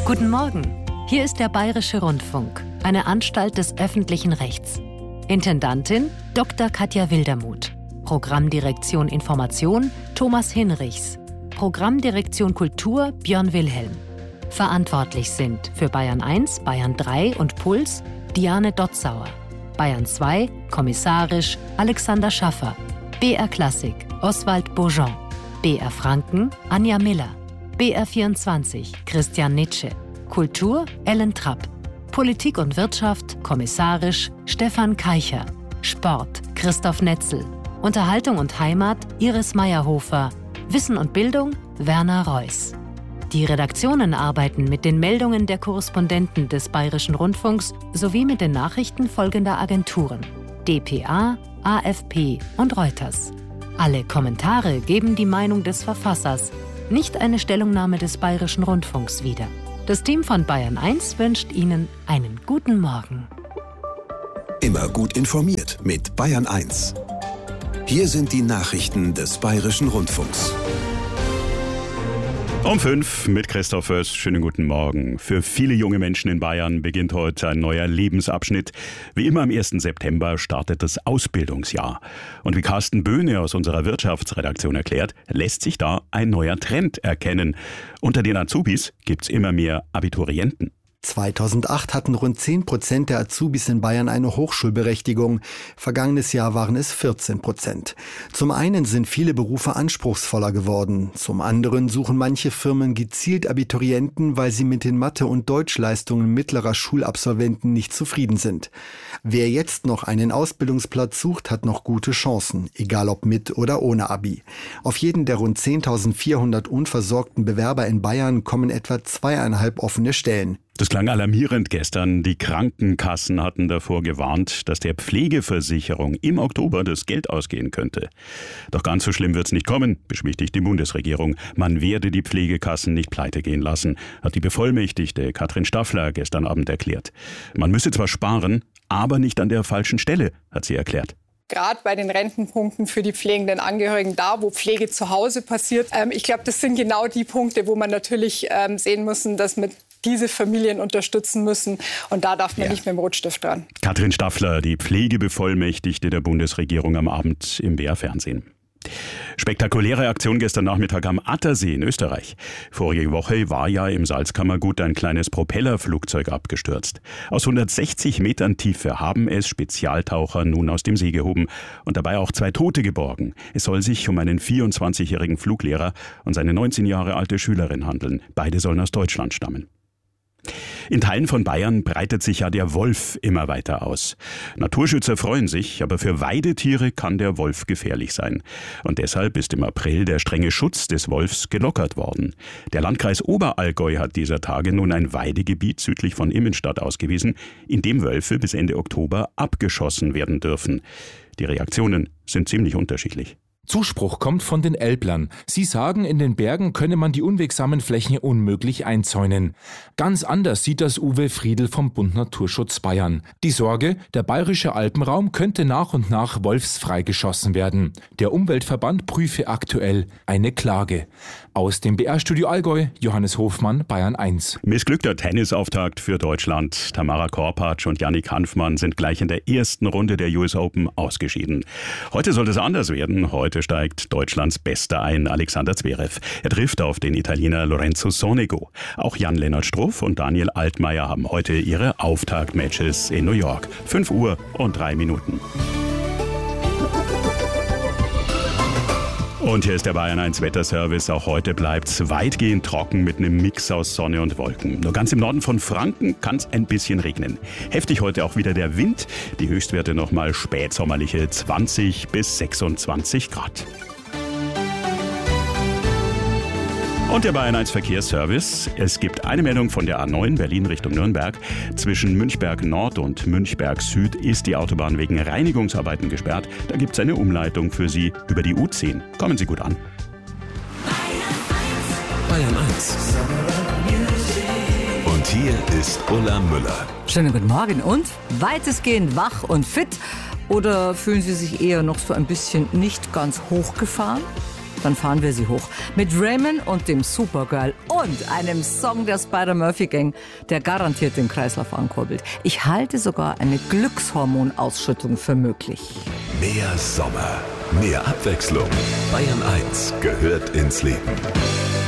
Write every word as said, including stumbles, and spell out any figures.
Guten Morgen. Hier ist der Bayerische Rundfunk, eine Anstalt des öffentlichen Rechts. Intendantin Doktor Katja Wildermuth. Programmdirektion Information Thomas Hinrichs. Programmdirektion Kultur Björn Wilhelm. Verantwortlich sind für Bayern eins, Bayern drei und Puls Diane Dotzauer. Bayern zwei, kommissarisch Alexander Schaffer. B R Klassik Oswald Bourgeon. B R Franken Anja Miller. B R vierundzwanzig Christian Nitsche. Kultur Ellen Trapp. Politik und Wirtschaft kommissarisch Stefan Keicher. Sport Christoph Netzel. Unterhaltung und Heimat Iris Meyerhofer. Wissen und Bildung Werner Reuss. Die Redaktionen arbeiten mit den Meldungen der Korrespondenten des Bayerischen Rundfunks sowie mit den Nachrichten folgender Agenturen: D P A, A F P und Reuters. Alle Kommentare geben die Meinung des Verfassers, nicht eine Stellungnahme des Bayerischen Rundfunks wieder. Das Team von Bayern eins wünscht Ihnen einen guten Morgen. Immer gut informiert mit Bayern eins. Hier sind die Nachrichten des Bayerischen Rundfunks. Um fünf mit Christoph Föß. Schönen guten Morgen. Für viele junge Menschen in Bayern beginnt heute ein neuer Lebensabschnitt. Wie immer am ersten September startet das Ausbildungsjahr. Und wie Carsten Böhne aus unserer Wirtschaftsredaktion erklärt, lässt sich da ein neuer Trend erkennen. Unter den Azubis gibt's immer mehr Abiturienten. zweitausendacht hatten rund zehn Prozent der Azubis in Bayern eine Hochschulberechtigung. Vergangenes Jahr waren es vierzehn Prozent. Zum einen sind viele Berufe anspruchsvoller geworden. Zum anderen suchen manche Firmen gezielt Abiturienten, weil sie mit den Mathe- und Deutschleistungen mittlerer Schulabsolventen nicht zufrieden sind. Wer jetzt noch einen Ausbildungsplatz sucht, hat noch gute Chancen, egal ob mit oder ohne Abi. Auf jeden der rund zehntausendvierhundert unversorgten Bewerber in Bayern kommen etwa zweieinhalb offene Stellen. Das klang alarmierend gestern. Die Krankenkassen hatten davor gewarnt, dass der Pflegeversicherung im Oktober das Geld ausgehen könnte. Doch ganz so schlimm wird's nicht kommen, beschwichtigt die Bundesregierung. Man werde die Pflegekassen nicht pleite gehen lassen, hat die Bevollmächtigte Katrin Staffler gestern Abend erklärt. Man müsse zwar sparen, aber nicht an der falschen Stelle, hat sie erklärt. Gerade bei den Rentenpunkten für die pflegenden Angehörigen, da wo Pflege zu Hause passiert. Ähm, ich glaube, das sind genau die Punkte, wo man natürlich ähm, sehen müssen, dass mit diese Familien unterstützen müssen. Und da darf man ja nicht mit dem Rotstift dran. Katrin Staffler, die Pflegebevollmächtigte der Bundesregierung am Abend im B R-Fernsehen. Spektakuläre Aktion gestern Nachmittag am Attersee in Österreich. Vorige Woche war ja im Salzkammergut ein kleines Propellerflugzeug abgestürzt. Aus hundertsechzig Metern Tiefe haben es Spezialtaucher nun aus dem See gehoben und dabei auch zwei Tote geborgen. Es soll sich um einen vierundzwanzigjährigen Fluglehrer und seine neunzehn Jahre alte Schülerin handeln. Beide sollen aus Deutschland stammen. In Teilen von Bayern breitet sich ja der Wolf immer weiter aus. Naturschützer freuen sich, aber für Weidetiere kann der Wolf gefährlich sein. Und deshalb ist im April der strenge Schutz des Wolfs gelockert worden. Der Landkreis Oberallgäu hat dieser Tage nun ein Weidegebiet südlich von Immenstadt ausgewiesen, in dem Wölfe bis Ende Oktober abgeschossen werden dürfen. Die Reaktionen sind ziemlich unterschiedlich. Zuspruch kommt von den Elblern. Sie sagen, in den Bergen könne man die unwegsamen Flächen unmöglich einzäunen. Ganz anders sieht das Uwe Friedl vom Bund Naturschutz Bayern. Die Sorge, der bayerische Alpenraum könnte nach und nach wolfsfrei geschossen werden. Der Umweltverband prüfe aktuell eine Klage. Aus dem B R-Studio Allgäu, Johannes Hofmann, Bayern eins. Missglückter Tennisauftakt für Deutschland. Tamara Korpatsch und Yannick Hanfmann sind gleich in der ersten Runde der U S Open ausgeschieden. Heute soll es anders werden. Heute steigt Deutschlands Bester ein, Alexander Zverev. Er trifft auf den Italiener Lorenzo Sonego. Auch Jan-Lennart Struff und Daniel Altmaier haben heute ihre Auftaktmatches in New York. fünf Uhr und drei Minuten. Und hier ist der Bayern eins Wetterservice. Auch heute bleibt's weitgehend trocken mit einem Mix aus Sonne und Wolken. Nur ganz im Norden von Franken kann's ein bisschen regnen. Heftig heute auch wieder der Wind. Die Höchstwerte nochmal spätsommerliche zwanzig bis sechsundzwanzig Grad. Und der Bayern eins Verkehrsservice. Es gibt eine Meldung von der A neun Berlin Richtung Nürnberg. Zwischen Münchberg Nord und Münchberg Süd ist die Autobahn wegen Reinigungsarbeiten gesperrt. Da gibt es eine Umleitung für Sie über die U zehn. Kommen Sie gut an. Bayern eins. Und hier ist Ulla Müller. Schönen guten Morgen und weitestgehend wach und fit. Oder fühlen Sie sich eher noch so ein bisschen nicht ganz hochgefahren? Dann fahren wir sie hoch. Mit Raymond und dem Supergirl und einem Song der Spider-Murphy Gang, der garantiert den Kreislauf ankurbelt. Ich halte sogar eine Glückshormonausschüttung für möglich. Mehr Sommer, mehr Abwechslung. Bayern eins gehört ins Leben.